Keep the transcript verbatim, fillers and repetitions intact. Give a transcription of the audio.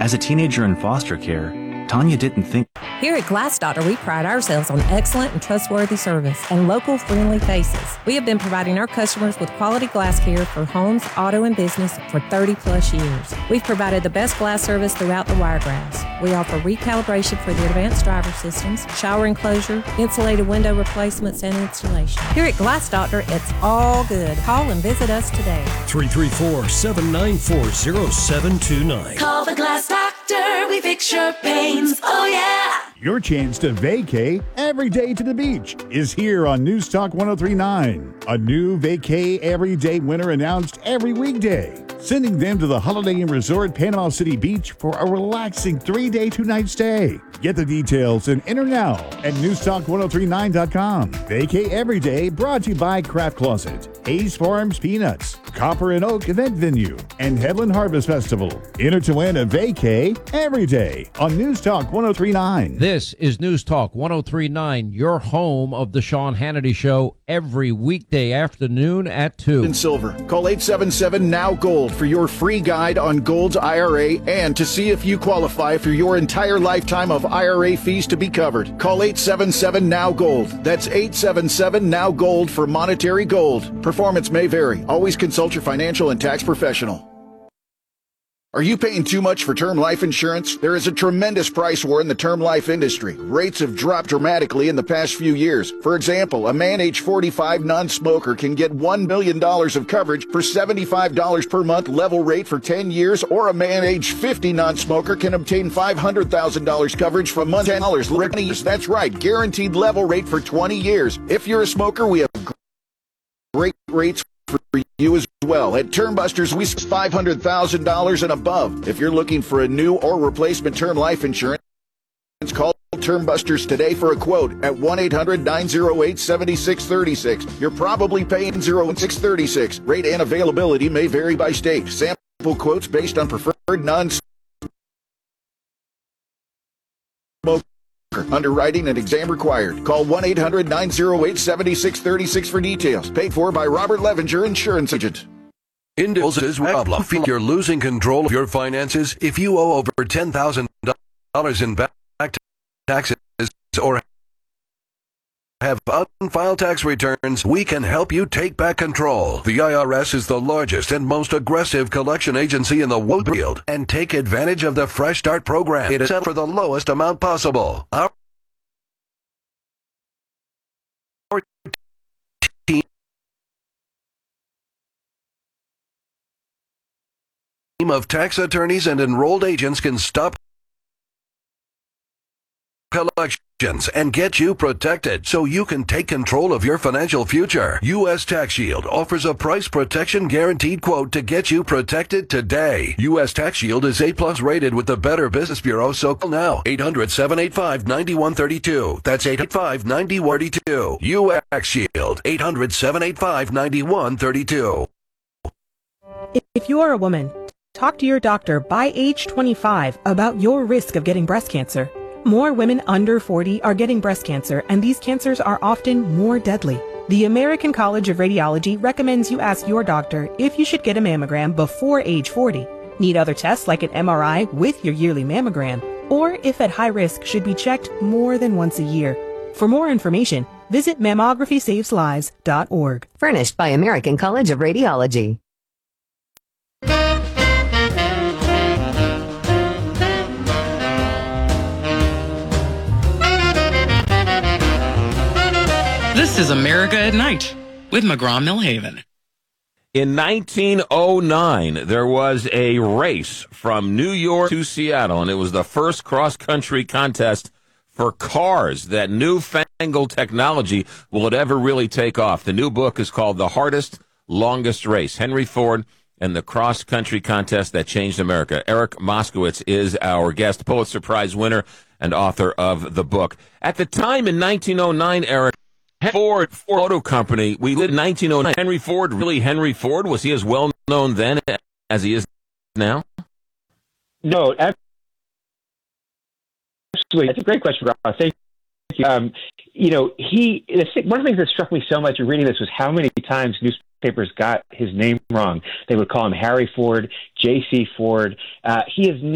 As a teenager in foster care, Tanya didn't think. Here at Glass Doctor, we pride ourselves on excellent and trustworthy service and local friendly faces. We have been providing our customers with quality glass care for homes, auto, and business for thirty plus years. We've provided the best glass service throughout the Wiregrass. We offer recalibration for the advanced driver systems, shower enclosure, insulated window replacements, and installation. Here at Glass Doctor, it's all good. Call and visit us today. three three four, seven nine four, zero seven two nine. Call the Glass Doctor, we fix your pains, oh yeah! Your chance to vacay every day to the beach is here on News Talk one oh three point nine. A new vacay everyday winner announced every weekday, sending them to the Holiday Inn Resort Panama City Beach for a relaxing three-day, two-night stay. Get the details and enter now at news talk ten thirty-nine dot com. Vacay Every Day brought to you by Craft Closet, Hayes Farms Peanuts, Copper and Oak Event Venue, and Headland Harvest Festival. Enter to win a vacay every day on News Talk ten thirty-nine. This is News Talk ten thirty-nine, your home of the Sean Hannity Show every weekday afternoon at two. In silver. Call eight seven seven N O W Gold for your free guide on Gold's I R A and to see if you qualify for your entire lifetime of I R A fees to be covered. Call eight seven seven N O W Gold. That's eight seven seven N O W Gold for monetary gold. Performance may vary. Always consult your financial and tax professional. Are you paying too much for term life insurance? There is a tremendous price war in the term life industry. Rates have dropped dramatically in the past few years. For example, a man age forty-five non-smoker can get one million dollars of coverage for seventy-five dollars per month level rate for ten years, or a man age fifty non-smoker can obtain five hundred thousand dollars coverage for a month ten dollars. That's right, guaranteed level rate for twenty years. If you're a smoker, we have great rates for you as well. At Termbusters, we spend five hundred thousand dollars and above. If you're looking for a new or replacement term life insurance, call Termbusters today for a quote at one eight hundred nine oh eight seven six three six. You're probably paying zero six thirty-six. Rate and availability may vary by state. Sample quotes based on preferred non-smoker. Underwriting and exam required. Call one eight hundred nine oh eight seven six three six for details. Paid for by Robert Levenger, Insurance Agent. Indulge is problem. Feel you're losing control of your finances if you owe over ten thousand dollars in back taxes or have unfiled tax returns. We can help you take back control. The I R S is the largest and most aggressive collection agency in the world, and take advantage of the Fresh Start program. It is set for the lowest amount possible. Our team of tax attorneys and enrolled agents can stop collections and get you protected so you can take control of your financial future. U S Tax Shield offers a price protection guaranteed quote to get you protected today. U S Tax Shield is A plus rated with the Better Business Bureau, so call now. eight hundred seven eight five nine one three two. That's eight eight five nine one three two. U S Tax Shield. eight hundred seven eight five nine one three two. If you are a woman, talk to your doctor by age twenty-five about your risk of getting breast cancer. More women under forty are getting breast cancer, and these cancers are often more deadly. The American College of Radiology recommends you ask your doctor if you should get a mammogram before age forty, need other tests like an M R I with your yearly mammogram, or if at high risk should be checked more than once a year. For more information, visit mammography saves lives dot org. Furnished by American College of Radiology. This is America at Night with McGraw-Millhaven. In nineteen oh nine, there was a race from New York to Seattle, and it was the first cross-country contest for cars. That newfangled technology, will it ever really take off? The new book is called The Hardest, Longest Race, Henry Ford and the Cross-Country Contest That Changed America. Eric Moskowitz is our guest, Pulitzer Prize winner and author of the book. At the time in nineteen oh nine, Eric, Ford, Ford Auto Company, we lived in nineteen oh nine. Henry Ford, really Henry Ford? Was he as well known then as he is now? No, absolutely. That's a great question, Ross. Thank you. Um, you know, he, one of the things that struck me so much in reading this was how many times newspapers got his name wrong. They would call him Harry Ford, J C Ford. Uh, he is